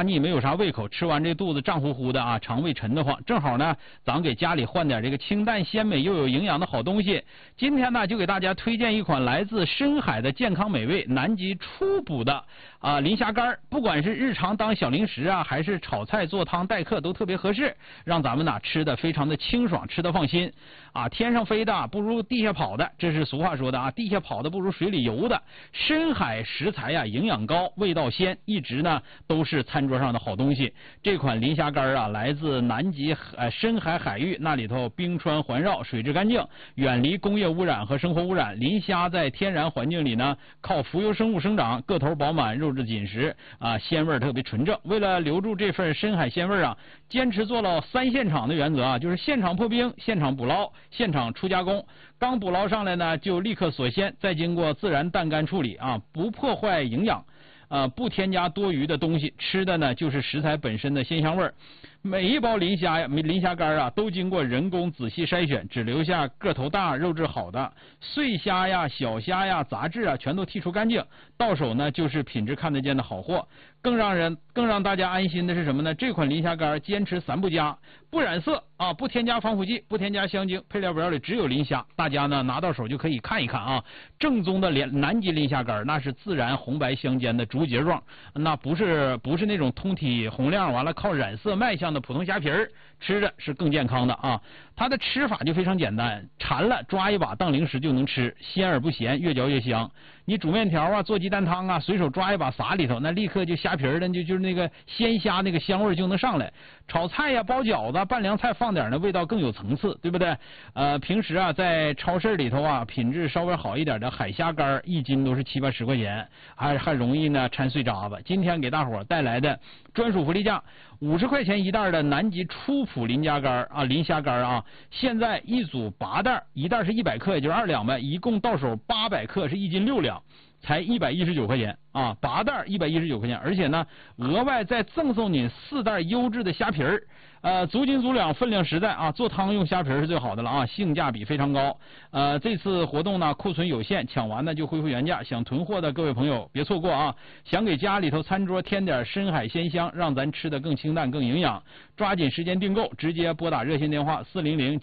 发腻，没有啥胃口，吃完这肚子胀乎乎的啊，肠胃沉得慌。正好呢，咱给家里换点这个清淡鲜美又有营养的好东西。今天呢，就给大家推荐一款来自深海的健康美味，南极初捕的磷虾干，不管是日常当小零食啊，还是炒菜做汤待客都特别合适，让咱们呢吃的非常的清爽，吃的放心啊。天上飞的不如地下跑的，这是俗话说的啊，地下跑的不如水里游的。深海食材呀，营养高，味道鲜，一直呢都是餐桌上的好东西。这款磷虾干啊，来自南极深海海域，那里头冰川环绕，水质干净，远离工业污染和生活污染。磷虾在天然环境里呢，靠浮游生物生长，个头饱满，肉质紧实啊，鲜味特别纯正。为了留住这份深海鲜味啊，坚持做到3现场的原则啊，就是现场破冰、现场捕捞、现场出加工。刚捕捞上来呢，就立刻锁鲜，再经过自然淡干处理啊，不破坏营养。不添加多余的东西，吃的呢就是食材本身的鲜香味儿。每一包磷虾干啊，都经过人工仔细筛选，只留下个头大、肉质好的。碎虾呀、小虾呀、杂质啊，全都剔除干净。到手呢，就是品质看得见的好货。更让大家安心的是什么呢？这款磷虾干坚持3不加，不染色啊，不添加防腐剂，不添加香精，配料表里只有磷虾。大家呢拿到手就可以看一看啊，正宗的南极磷虾干，那是自然红白相间的竹节状，那不是那种通体红亮完了靠染色卖相的普通虾皮儿，吃着是更健康的啊。它的吃法就非常简单，馋了抓一把当零食就能吃，鲜而不咸，越嚼越香。你煮面条啊，做鸡蛋汤啊，随手抓一把撒里头，那立刻就虾皮儿的就是那个鲜虾那个香味就能上来。炒菜呀、包饺子、拌凉菜放点呢，味道更有层次，对不对？平时啊在超市里头啊，品质稍微好一点的海虾干1斤都是70、80块钱，还容易呢掺碎渣子。今天给大伙带来的专属福利价，50块钱一袋的南极初捕磷虾干啊，现在一组8袋，一袋是100克，也就是2两呗，一共到手800克是1斤6两。才119块钱啊，8袋119块钱，而且呢，额外再赠送你4袋优质的虾皮儿，足斤足两，分量实在啊，做汤用虾皮儿是最好的了啊，性价比非常高。这次活动呢，库存有限，抢完呢就恢复原价，想囤货的各位朋友别错过啊！想给家里头餐桌添点深海鲜香，让咱吃的更清淡更营养，抓紧时间订购，直接拨打热线电话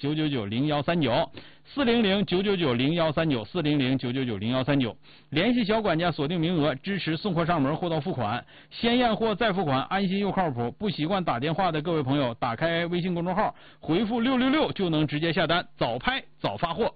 400-999-0139。400-999-0139 400-999-0139，联系小管家锁定名额，支持送货上门，货到付款，先验货再付款，安心又靠谱。不习惯打电话的各位朋友，打开微信公众号，回复666就能直接下单，早拍早发货。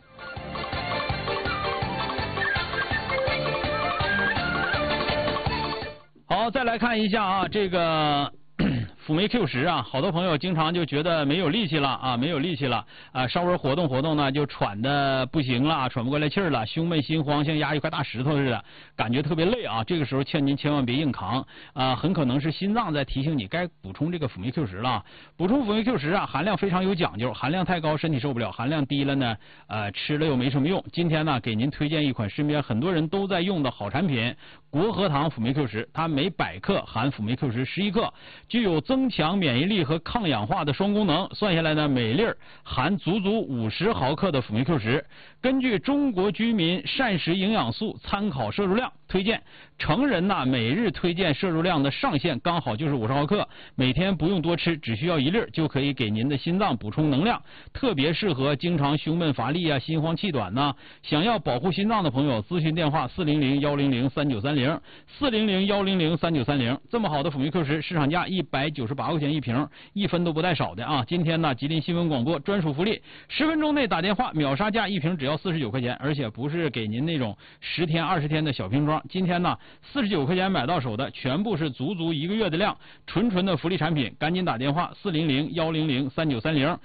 好，再来看一下啊，这个辅酶 Q10啊，好多朋友经常就觉得没有力气了啊，稍微活动活动呢就喘的不行了，喘不过来气儿了，胸闷心慌，像压一块大石头似的，感觉特别累啊。这个时候您千万别硬扛啊，很可能是心脏在提醒你该补充这个辅酶 Q10了。补充辅酶 Q10啊，含量非常有讲究，含量太高身体受不了，含量低了呢，吃了又没什么用。今天呢，给您推荐一款身边很多人都在用的好产品，国和堂辅酶 Q10，它每100克含辅酶 Q10 11克，具有增强免疫力和抗氧化的双功能，算下来呢，每粒含足50毫克的辅酶 Q10。根据中国居民膳食营养素参考摄入量推荐，成人呢每日推荐摄入量的上限刚好就是50毫克，每天不用多吃，只需要1粒就可以给您的心脏补充能量，特别适合经常胸闷乏力啊、心慌气短呐，想要保护心脏的朋友，咨询电话400-100-3930 400-100-3930。这么好的辅酶 Q10，市场价198块钱一瓶，1分都不带少的啊！今天呢，吉林新闻广播专属福利，10分钟内打电话秒杀价，一瓶只要49块钱，而且不是给您那种10天20天的小瓶装。今天呢，49块钱买到手的全部是足1个月的量，纯的福利产品，赶紧打电话400-100-3930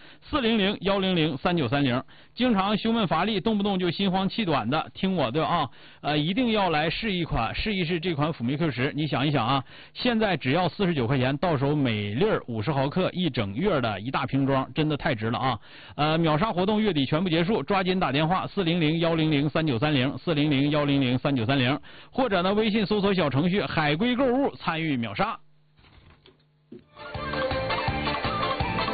400-100-3930。经常胸闷乏力，动不动就心慌气短的，听我的啊，一定要来试一试这款辅酶 Q10。你想一想啊，现在只要49块钱，到手每粒50毫克1整月的一大瓶装，真的太值了啊！秒杀活动月底全部结束，抓紧打电话400-100-3930 400-100-3930，或者呢微信搜索小程序海龟购物参与秒杀。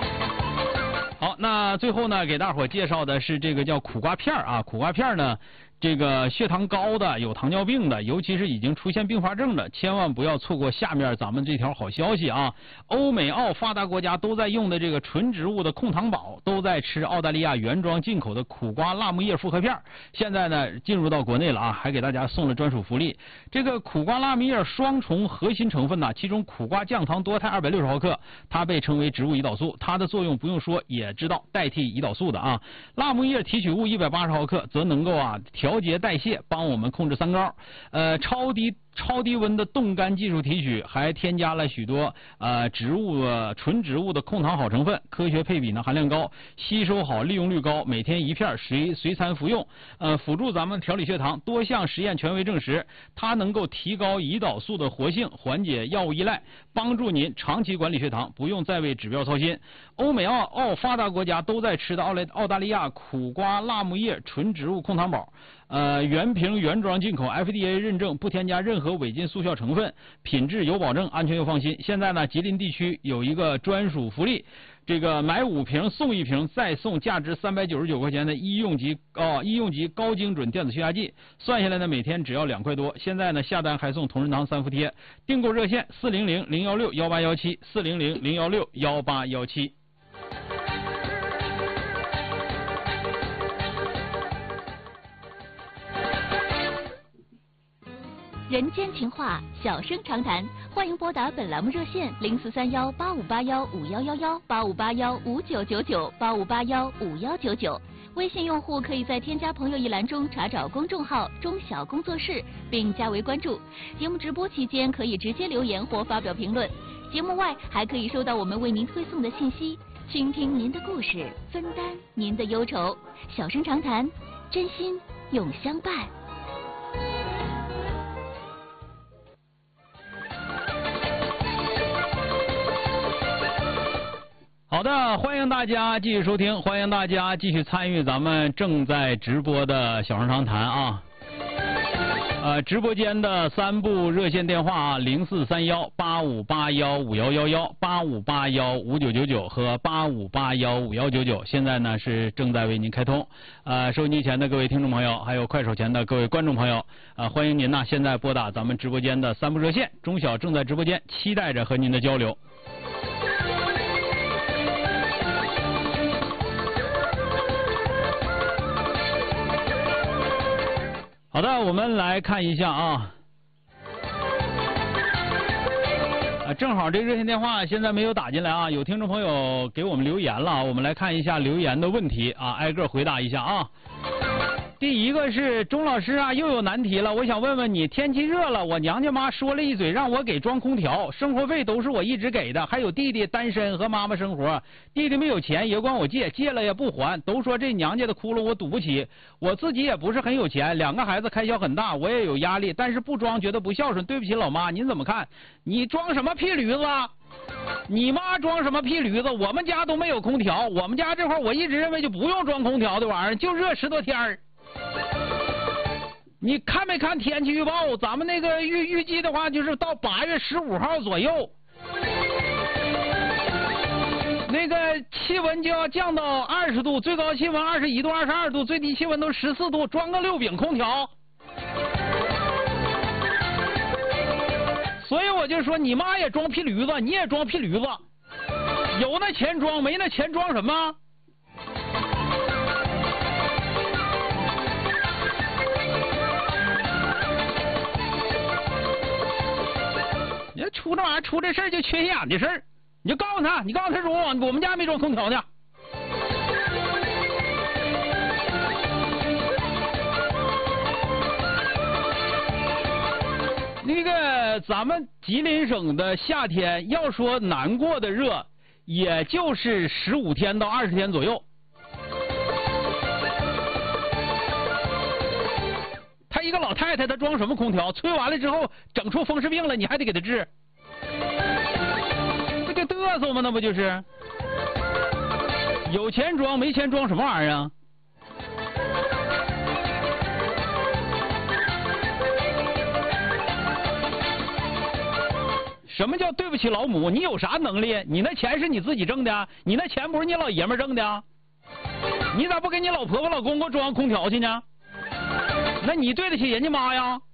好，那最后呢，给大伙介绍的是这个叫苦瓜片啊。苦瓜片呢， 这个血糖高的、有糖尿病的，尤其是已经出现并发症的，千万不要错过下面咱们这条好消息啊！欧美澳发达国家都在用的这个纯植物的控糖宝，都在吃澳大利亚原装进口的苦瓜辣木叶复合片。现在呢，进入到国内了啊，还给大家送了专属福利。这个苦瓜辣木叶双重核心成分呢，其中苦瓜降糖多肽260毫克，它被称为植物胰岛素，它的作用不用说也知道，代替胰岛素的啊。辣木叶提取物180毫克，则能够调节代谢，帮我们控制三高。超低温的冻干技术提取，还添加了许多纯植物的控糖好成分，科学配比呢含量高，吸收好，利用率高，每天1片随餐服用，辅助咱们调理血糖。多项实验权威证实，它能够提高胰岛素的活性，缓解药物依赖，帮助您长期管理血糖，不用再为指标操心。欧美澳发达国家都在吃的澳大利亚苦瓜辣木叶纯植物控糖宝。原瓶原装进口 FDA 认证，不添加任何违禁速效成分，品质有保证，安全又放心。现在呢，吉林地区有一个专属福利，这个买5瓶送1瓶，再送价值399块钱的医用级高精准电子血压计，算下来呢每天只要2块多。现在呢下单还送同仁堂3伏贴，订购热线400-016-1817 400-016-1817。 人间情话，小声长谈，欢迎拨打本栏目热线0431-8581-5111、8581-5999、8581-5199。微信用户可以在添加朋友一栏中查找公众号“中小工作室”，并加为关注。节目直播期间可以直接留言或发表评论，节目外还可以收到我们为您推送的信息，倾听您的故事，分担您的忧愁。小声长谈，真心永相伴。 好的，欢迎大家继续收听，欢迎大家继续参与咱们正在直播的小声长谈啊。直播间的3部热线电话啊，0431-8581-5111、8581-5999和8581-5199，现在呢是正在为您开通。收音机前的各位听众朋友，还有快手前的各位观众朋友，欢迎您呢现在拨打咱们直播间的3部热线，中小正在直播间，期待着和您的交流。好的，我们来看一下啊，正好这热线电话现在没有打进来啊，有听众朋友给我们留言了，我们来看一下留言的问题啊，挨个回答一下啊。第一个是钟老师啊，又有难题了，我想问问你，天气热了，我娘家妈说了一嘴，让我给装空调，生活费都是我一直给的，还有弟弟单身和妈妈生活，弟弟没有钱也管我借，借了也不还，都说这娘家的窟窿我堵不起，我自己也不是很有钱，2个孩子开销很大，我也有压力，但是不装觉得不孝顺，对不起老妈，您怎么看？你装什么屁驴子？你妈装什么屁驴子？我们家都没有空调，我们家这块我一直认为就不用装空调的玩意儿，就热10多天儿。你看没看天气预报？咱们那个预计的话，就是到8月15号左右，那个气温就要降到20度，最高气温21度、22度，最低气温都14度，装个6丙空调。所以我就说，你妈也装屁驴子，你也装屁驴子，有那钱装，没那钱装什么？你出这玩意儿，出这事儿就缺心眼的事儿，你就告诉他，说我们家没装空调呢。那个咱们吉林省的夏天，要说难过的热，也就是15天到20天左右。她一个老太太，她装什么空调？吹完了之后整出风湿病了，你还得给她治，这个嘚瑟吗？那不就是有钱装没钱装什么玩意儿啊？什么叫对不起老母？你有啥能力？你那钱是你自己挣的，你那钱不是你老爷们挣的，你咋不给你老婆婆老公公装空调去呢？ 那你对得起人家妈呀？